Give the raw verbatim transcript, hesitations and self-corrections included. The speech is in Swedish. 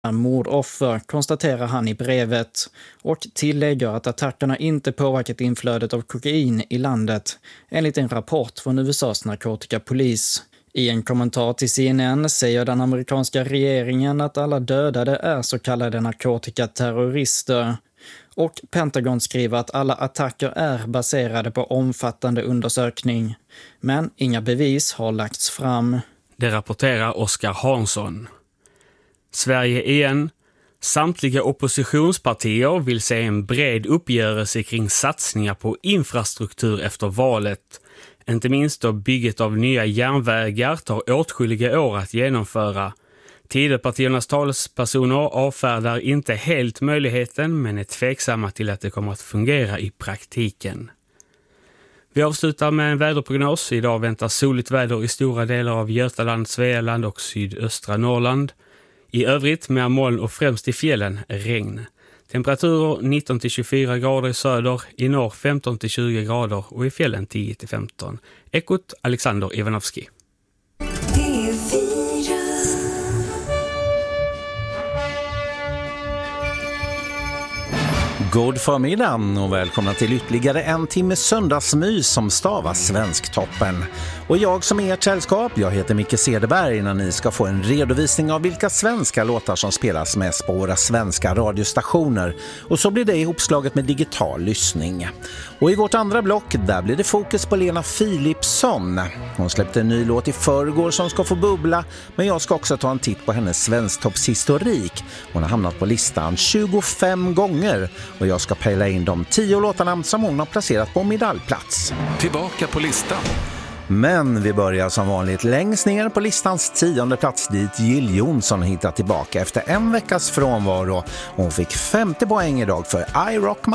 mordoffer, konstaterar han i brevet och tillägger att attackerna inte påverkat inflödet av kokain i landet, enligt en rapport från U S A:s narkotikapolis. I en kommentar till C N N säger den amerikanska regeringen att alla dödade är så kallade narkotikaterrorister. Och Pentagon skriver att alla attacker är baserade på omfattande undersökning. Men inga bevis har lagts fram. Det rapporterar Oskar Hansson. Sverige igen. Samtliga oppositionspartier vill se en bred uppgörelse kring satsningar på infrastruktur efter valet. Inte minst då bygget av nya järnvägar tar åtskilliga år att genomföra. Tidöpartiernas talespersoner avfärdar inte helt möjligheten, men är tveksamma till att det kommer att fungera i praktiken. Vi avslutar med en väderprognos. Idag väntar soligt väder i stora delar av Götaland, Svealand och sydöstra Norrland. I övrigt med moln och främst i fjällen regn. Temperaturer nitton till tjugofyra grader i söder, i norr femton till tjugo grader och i fjällen tio till femton. Ekot Alexander Ivanovski. God förmiddag och välkomna till ytterligare en timme söndagsmys som stavas Svensktoppen. Och jag som är ert sällskap, jag heter Micke Cederberg, när ni ska få en redovisning av vilka svenska låtar som spelas mest på våra svenska radiostationer. Och så blir det ihopslaget med digital lyssning. Och i vårt andra block, där blir det fokus på Lena Philipsson. Hon släppte en ny låt i förrgår som ska få bubbla, men jag ska också ta en titt på hennes svensktoppshistorik. Hon har hamnat på listan tjugofem gånger. Och jag ska pejla in de tio låtarna som hon har placerat på medaljplats. Tillbaka på listan. Men vi börjar som vanligt längst ner på listans tionde plats dit Jill Johnson hittat tillbaka efter en veckas frånvaro. Hon fick femtio poäng idag för I Rock My